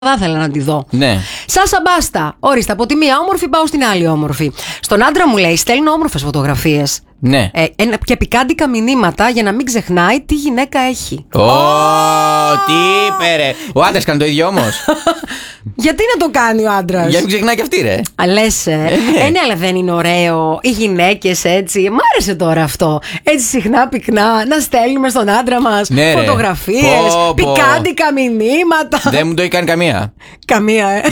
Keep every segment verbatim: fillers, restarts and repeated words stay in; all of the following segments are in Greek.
Θα ήθελα να τη δω. Ναι. Σάσα Μπάστα. Ορίστε, από τη μία όμορφη πάω στην άλλη όμορφη. Στον άντρα μου λέει: στέλνω όμορφες φωτογραφίες. Ναι. Ε, και πικάντικα μηνύματα για να μην ξεχνάει τι γυναίκα έχει. Ω, τι είπε ρε. Ο άντρας κάνει το ίδιο όμως. Γιατί να το κάνει ο άντρας? Για να μην ξεχνάει και αυτή ρε. Λες, ε, ε, ναι, αλλά δεν είναι ωραίο οι γυναίκες έτσι? Μ' άρεσε τώρα αυτό. Έτσι συχνά πυκνά να στέλνουμε στον άντρα μας ναι, φωτογραφίες, πω, πω. πικάντικα μηνύματα. Δεν μου το έχει κάνει καμία. Καμία, ε.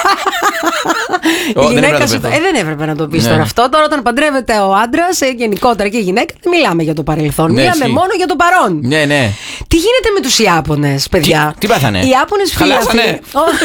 Oh, η γυναίκα σου. Ε, δεν έπρεπε να το πεις ναι. τώρα αυτό. Τώρα, όταν παντρεύεται ο άντρας, ε, γενικότερα και η γυναίκα, δεν μιλάμε για το παρελθόν. Ναι, μιλάμε εσύ. μόνο για το παρόν. Ναι, ναι. Τι γίνεται με τους Ιάπωνες, παιδιά? Τι, τι πάθανε? Οι Ιάπωνες φίλαθλοι.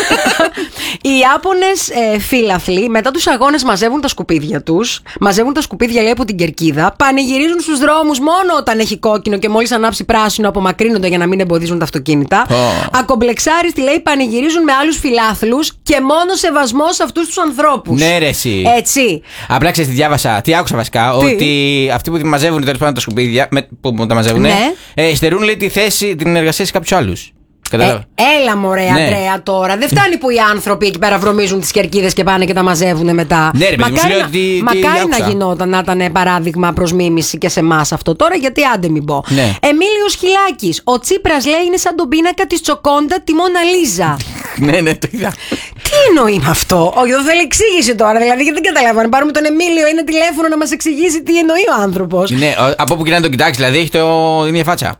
Οι Ιάπωνες ε, φίλαθλοι μετά τους αγώνες μαζεύουν τα σκουπίδια τους. Μαζεύουν τα σκουπίδια, λέει, από την κερκίδα. Πανηγυρίζουν στους δρόμους μόνο όταν έχει κόκκινο και μόλις ανάψει πράσινο απομακρύνονται για να μην εμποδίζουν τα αυτοκίνητα. Oh. Ακομπλεξάριστοι, λέει, πανηγυρίζουν με άλλους φιλάθλους και μόνο σεβασμό σε αυτούς τους ανθρώπους. Ναι, ρε, εσύ. Έτσι. Απλά ξέρεις τι διάβασα, τι άκουσα βασικά, τι? Ότι αυτοί που μαζεύουν τέλος πάντων τα σκουπίδια, με, που τα μαζεύουν, ναι. ε, στερούν, λέει, τη θέση, την εργασία σε κάποιους άλλους. Ε, έλα μωρέ, ναι. Αντρέα, τώρα. Δεν φτάνει που οι άνθρωποι εκεί πέρα βρωμίζουν τις κερκίδες και πάνε και τα μαζεύουν μετά. Ναι, ρε, μακάρι να, τι, μακάρι τι να γινόταν, να ήταν παράδειγμα προς μίμηση και σε εμάς αυτό τώρα, γιατί άντε μην πω. Ναι. Εμίλιος Χιλάκης. Ο Τσίπρας, λέει, είναι σαν τον πίνακα της Τσοκόντα τη Μόνα Λίζα. Ναι, ναι, το είδα. Τι εννοεί με αυτό? Όχι, δεν θέλει εξήγηση τώρα. Δηλαδή, γιατί δεν καταλαβαίνω. Να πάρουμε τον Εμίλιο ένα τηλέφωνο να μας εξηγήσει τι εννοεί ο άνθρωπος. Ναι, από όπου και να τον κοιτάξει, δηλαδή έχει το ίδια φάτσα.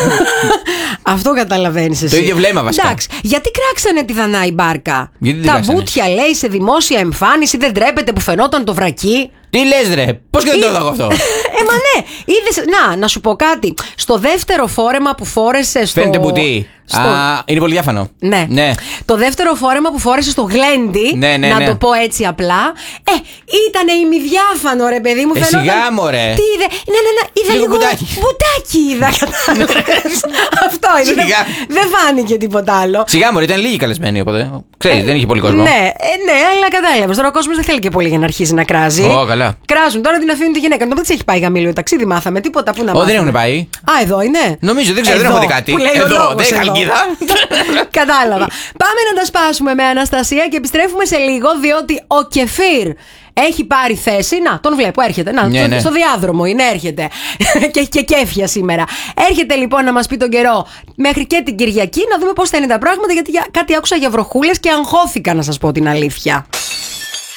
Αυτό καταλαβαίνεις εσύ. Το ίδιο βλέμμα βασικά. Εντάξει, γιατί κράξανε τη Δανάη Μπάρκα? Γιατί τα βουτιά, λέει, σε δημόσια εμφάνιση, δεν ντρέπεται που φαινόταν το βρακί. Τι λες ρε, πώς και δεν το είδα αυτό? Ε, μα ναι, είδες, να, να σου πω κάτι. Στο δεύτερο φόρεμα που φόρεσε στο... Φαίνεται μπουτί. Στο... Α, είναι πολύ διάφανο. Ναι. ναι. Το δεύτερο φόρεμα που φόρεσε στο γλέντι, ναι, ναι, να ναι. το πω έτσι απλά, ε, ήτανε ημιδιάφανο, ρε παιδί μου. Ε, φαινόταν... σιγά μωρέ. Τι είδε? Ναι, ναι, ναι, είδα λίγο, λίγο μπουτάκι. Μπουτάκι είδα, κατάλαβες. Αυτό είναι. Δεν, δεν φάνηκε τίποτα άλλο. Σιγά μωρέ, ήταν λίγοι καλεσμένοι οπότε. Ξέρεις, ε, δεν είχε πολύ κόσμο. Ναι, ε, ναι, αλλά κατάλαβες. Τώρα ο κόσμος δεν θέλει και πολύ για να αρχίσει να κράζει. Ω, oh, καλά. Κράζουν, τώρα την αφήνουν τη γυναίκα. Νομίζω ότι έχει πάει γαμήλιο ταξίδι, μάθαμε τίποτα που να μάθουμε. Ω, δεν έχουν πάει. Α, εδώ είναι. Νομίζω, δεν ξέρω, δεν έχω δει κάτι. Εδώ, δεν έχει χαλκίδα. Κατάλαβα. Πάμε να τα σπάσουμε με Αναστασία και επιστρέφουμε σε λίγο, διότι ο Κεφίρ έχει πάρει θέση. Να, τον βλέπω, έρχεται. Να, ναι, στο, ναι. στο διάδρομο είναι, έρχεται. και έχει και κέφια σήμερα. Έρχεται λοιπόν να μας πει τον καιρό μέχρι και την Κυριακή, να δούμε πώς θα είναι τα πράγματα, γιατί κάτι άκουσα για βροχούλες και αγχώθηκα, να σας πω την αλήθεια.